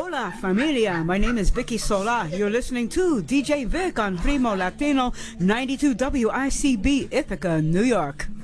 Hola, familia. My name is Vicky Sola. You're listening to DJ Vic on Primo Latino 92 WICB, Ithaca, New York.